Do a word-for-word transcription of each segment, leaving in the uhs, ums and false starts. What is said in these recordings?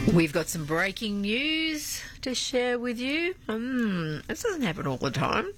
We've got some breaking news to share with you. Mm, this doesn't happen all the time.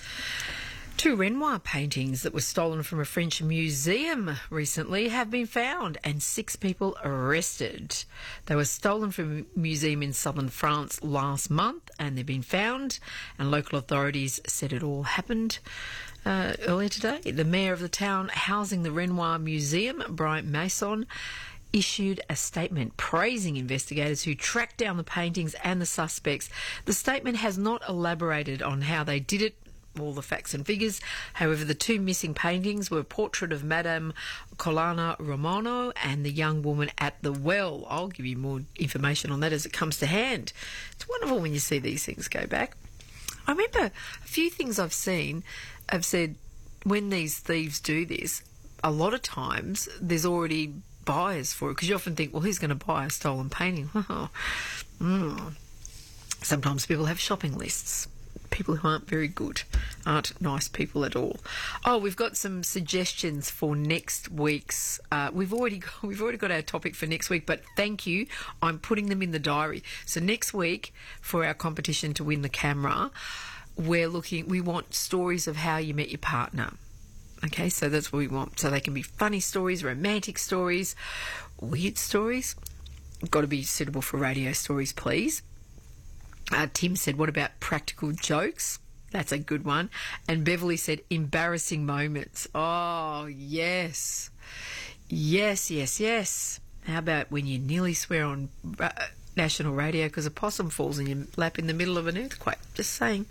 Two Renoir paintings that were stolen from a French museum recently have been found and six people arrested. They were stolen from a museum in southern France last month and they've been found, and local authorities said it all happened uh, earlier today. The mayor of the town housing the Renoir Museum, Brian Masson, issued a statement praising investigators who tracked down the paintings and the suspects. The statement has not elaborated on how they did it, all the facts and figures. However, the two missing paintings were a portrait of Madame Colonna Romano and the young woman at the well. I'll give you more information on that as it comes to hand. It's wonderful when you see these things go back. I remember a few things I've seen have said when these thieves do this, a lot of times there's already buyers for it, because you often think, well, who's going to buy a stolen painting? mm. Sometimes people have shopping lists. People who aren't very good, aren't nice people at all. Oh, we've got some suggestions for next week's. Uh, we've already got, we've already got our topic for next week, but thank you. I'm putting them in the diary. So next week for our competition to win the camera, we're looking. We want stories of how you met your partner. Okay, so that's what we want. So they can be funny stories, romantic stories, weird stories. Got to be suitable for radio stories, please. Uh, Tim said, what about practical jokes? That's a good one. And Beverly said, embarrassing moments. Oh, yes. Yes, yes, yes. How about when you nearly swear on uh, national radio because a possum falls in your lap in the middle of an earthquake? Just saying.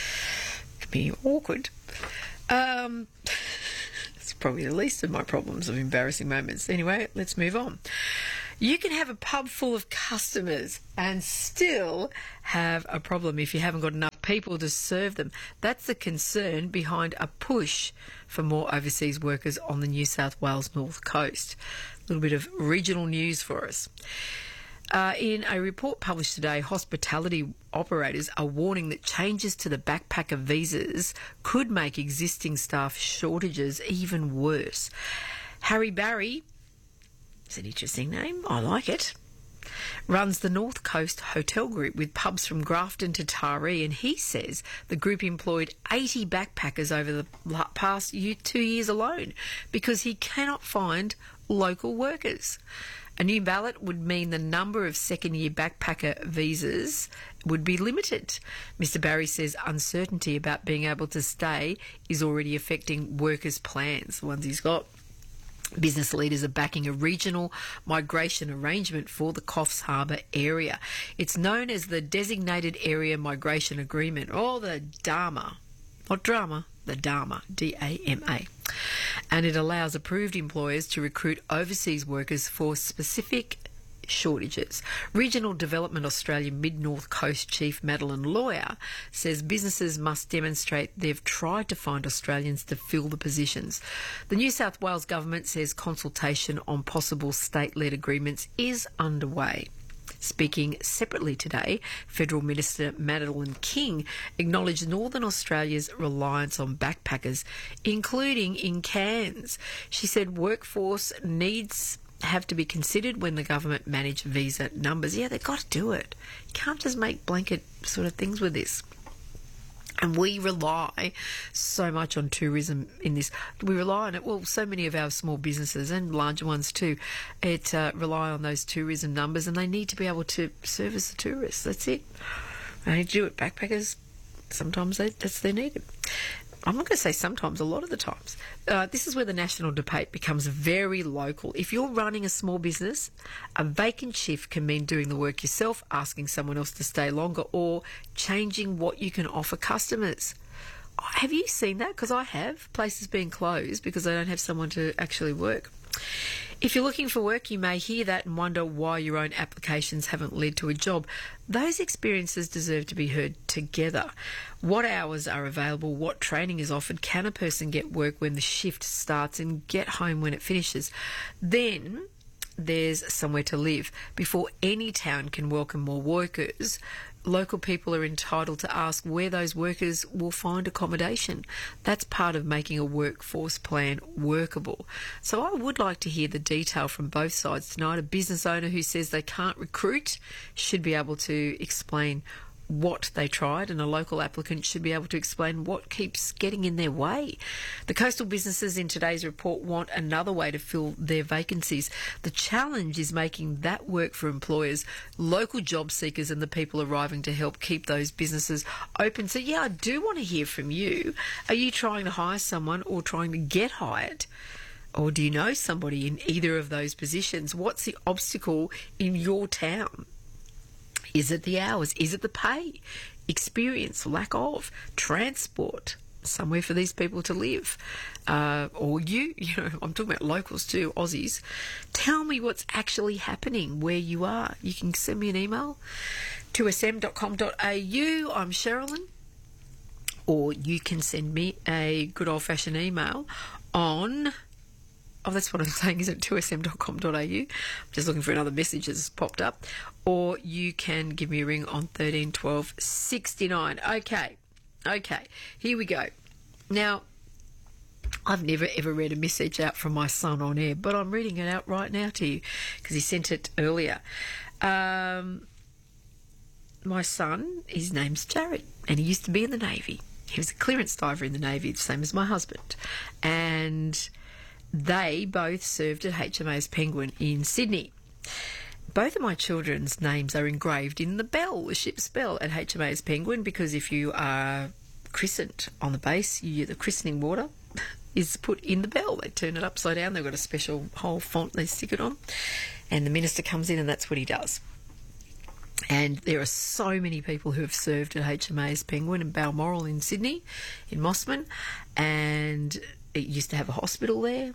It could be awkward. Um... It's probably the least of my problems of embarrassing moments. Anyway, let's move on. You can have a pub full of customers and still have a problem if you haven't got enough people to serve them. That's the concern behind a push for more overseas workers on the New South Wales North Coast. A little bit of regional news for us. Uh, in a report published today, hospitality operators are warning that changes to the backpacker visas could make existing staff shortages even worse. Harry Barry, it's an interesting name, I like it, runs the North Coast Hotel Group with pubs from Grafton to Taree, and he says the group employed eighty backpackers over the past two years alone because he cannot find local workers. A new ballot would mean the number of second-year backpacker visas would be limited. Mister Barry says uncertainty about being able to stay is already affecting workers' plans, the ones he's got. Business leaders are backing a regional migration arrangement for the Coffs Harbour area. It's known as the Designated Area Migration Agreement, or the DAMA. Not drama, the DAMA, D A M A. And it allows approved employers to recruit overseas workers for specific shortages. Regional Development Australia Mid-North Coast Chief Madeline Lawyer says businesses must demonstrate they've tried to find Australians to fill the positions. The New South Wales Government says consultation on possible state-led agreements is underway. Speaking separately today, Federal Minister Madeleine King acknowledged Northern Australia's reliance on backpackers, including in Cairns. She said workforce needs have to be considered when the government manage visa numbers. Yeah, they've got to do it. You can't just make blanket sort of things with this. And we rely so much on tourism in this. We rely on it. Well, so many of our small businesses and larger ones too, it uh, rely on those tourism numbers, and they need to be able to service the tourists. That's it. They need to do it. Backpackers, sometimes they, that's their need. I'm not going to say sometimes, a lot of the times. Uh, this is where the national debate becomes very local. If you're running a small business, a vacant shift can mean doing the work yourself, asking someone else to stay longer, or changing what you can offer customers. Have you seen that? Because I have. Places being closed because they don't have someone to actually work. If you're looking for work, you may hear that and wonder why your own applications haven't led to a job. Those experiences deserve to be heard together. What hours are available? What training is offered? Can a person get work when the shift starts and get home when it finishes? Then there's somewhere to live. Before any town can welcome more workers, local people are entitled to ask where those workers will find accommodation. That's part of making a workforce plan workable. So I would like to hear the detail from both sides tonight. A business owner who says they can't recruit should be able to explain what they tried, and a local applicant should be able to explain what keeps getting in their way. The coastal businesses in today's report want another way to fill their vacancies. The challenge is making that work for employers, local job seekers and the people arriving to help keep those businesses open. So yeah, I do want to hear from you. Are you trying to hire someone or trying to get hired? Or do you know somebody in either of those positions? What's the obstacle in your town? Is it the hours? Is it the pay? Experience, lack of, transport, somewhere for these people to live? Uh, or you, you know, I'm talking about locals too, Aussies. Tell me what's actually happening where you are. You can send me an email, two s m dot com dot a u. I'm Sherilyn. Or you can send me a good old-fashioned email on... Oh, that's what I'm saying, is it two s m dot com dot a u? I'm just looking for another message that's popped up. Or you can give me a ring on thirteen twelve sixty-nine. Okay, okay, here we go. Now, I've never ever read a message out from my son on air, but I'm reading it out right now to you because he sent it earlier. Um, my son, his name's Jared, and he used to be in the Navy. He was a clearance diver in the Navy, the same as my husband. And... they both served at H M A S Penguin in Sydney. Both of my children's names are engraved in the bell, the ship's bell at H M A S Penguin, because if you are christened on the base, you, the christening water is put in the bell. They turn it upside down. They've got a special whole font they stick it on, and the minister comes in and that's what he does. And there are so many people who have served at H M A S Penguin in Balmoral in Sydney, in Mossman, and it used to have a hospital there,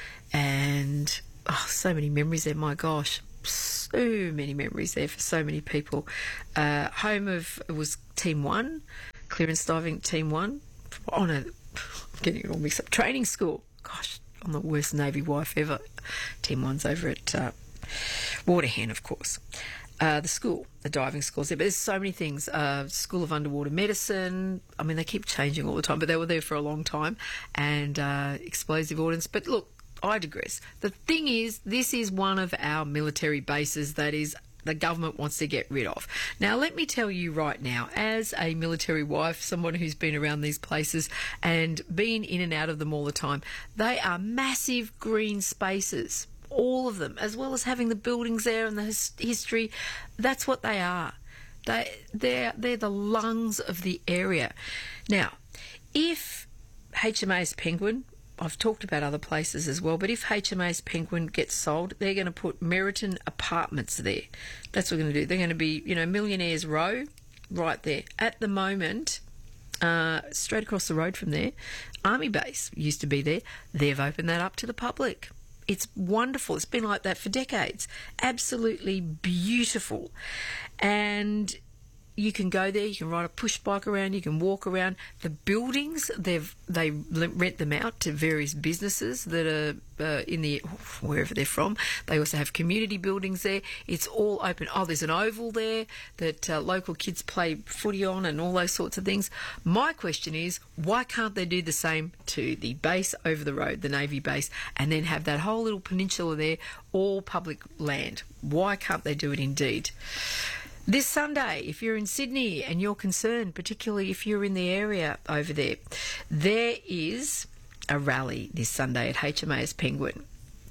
and oh, so many memories there. My gosh, so many memories there for so many people. Uh, home of, it was Team One, clearance diving Team One. Oh no, I'm getting it all mixed up. Training school. Gosh, I'm the worst Navy wife ever. Team One's over at uh, Waterhen, of course. Uh, the school, the diving schools there, but there's so many things. Uh, School of Underwater Medicine. I mean, they keep changing all the time, but they were there for a long time. And uh, explosive ordnance. But look, I digress. The thing is, this is one of our military bases that is the government wants to get rid of. Now, let me tell you right now, as a military wife, someone who's been around these places and been in and out of them all the time, they are massive green spaces. All of them, as well as having the buildings there and the his- history. That's what they are. They, they're, they're the lungs of the area. Now, if H M A S Penguin, I've talked about other places as well, but if H M A S Penguin gets sold, they're going to put Meriton Apartments there. That's what they're going to do. They're going to be, you know, Millionaires Row right there. At the moment, uh, straight across the road from there, Army Base used to be there. They've opened that up to the public. It's wonderful. It's been like that for decades. Absolutely beautiful. And you can go there, you can ride a push bike around, you can walk around. The buildings, they've they rent them out to various businesses that are uh, in the, wherever they're from. They also have community buildings there. It's all open. Oh, there's an oval there that uh, local kids play footy on and all those sorts of things. My question is, why can't they do the same to the base over the road, the Navy base, and then have that whole little peninsula there, all public land? Why can't they do it indeed? This Sunday, if you're in Sydney and you're concerned, particularly if you're in the area over there, there is a rally this Sunday at H M A S Penguin.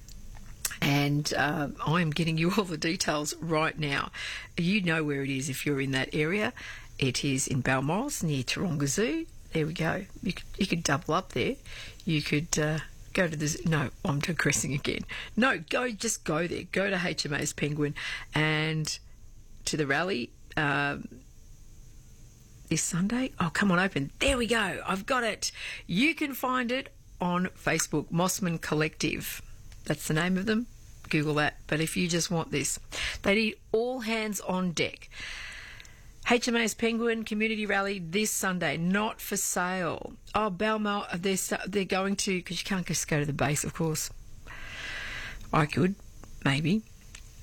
And uh, I'm getting you all the details right now. You know where it is if you're in that area. It is in Balmoral, near Taronga Zoo. There we go. You could, you could double up there. You could... Uh, Go to the no, I'm digressing again. No, go just go there. Go to H M A S Penguin and to the rally um, this Sunday. Oh, come on, open. There we go. I've got it. You can find it on Facebook, Mossman Collective. That's the name of them. Google that. But if you just want this, they need all hands on deck. H M A S Penguin Community Rally this Sunday, not for sale. Oh, Balmoral, they're, they're going to, because you can't just go to the base, of course. I could, maybe.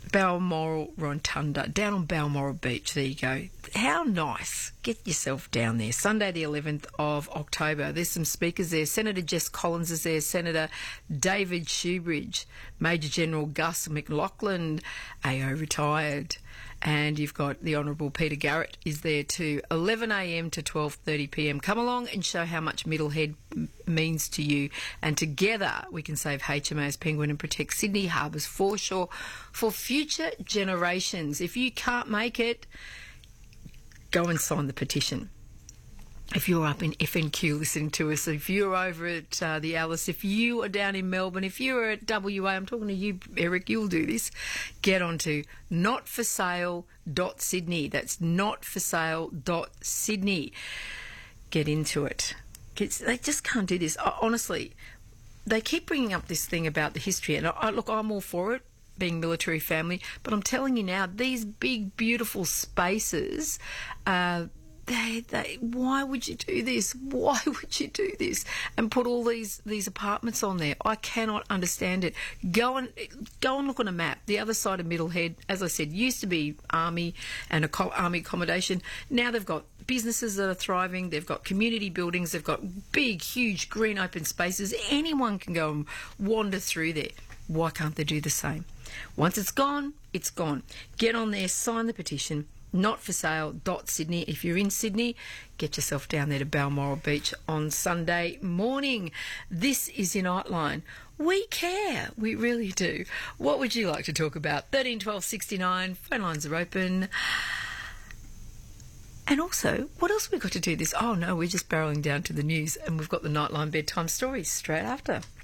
Balmoral Rotunda, down on Balmoral Beach. There you go. How nice. Get yourself down there. Sunday the eleventh of October. There's some speakers there. Senator Jess Collins is there. Senator David Shoebridge. Major General Gus McLaughlin, A O retired. And you've got the Honourable Peter Garrett is there too. eleven a m to twelve thirty p m. Come along and show how much Middlehead m- means to you. And together we can save H M A S Penguin and protect Sydney Harbour's foreshore for future generations. If you can't make it, go and sign the petition. If you're up in F N Q listening to us, if you're over at uh, the Alice, if you are down in Melbourne, if you're at W A, I'm talking to you, Eric, you'll do this. Get on to not for sale dot sydney. That's not for sale dot sydney. Get into it. It's, they just can't do this. Honestly, they keep bringing up this thing about the history, and I, look, I'm all for it, being military family, but I'm telling you now, these big, beautiful spaces, uh, They, they, why would you do this? Why would you do this and put all these, these apartments on there? I cannot understand it. Go and go and look on a map. The other side of Middlehead, as I said, used to be army and a co- army accommodation. Now they've got businesses that are thriving. They've got community buildings. They've got big, huge green open spaces. Anyone can go and wander through there. Why can't they do the same? Once it's gone, it's gone. Get on there, sign the petition. not for sale dot sydney. If you're in Sydney, get yourself down there to Balmoral Beach on Sunday morning. This is your Nightline. We care. We really do. What would you like to talk about? thirteen twelve sixty-nine. Phone lines are open. And also, what else have we got to do this? Oh, no, we're just barreling down to the news, and we've got the Nightline bedtime stories straight after.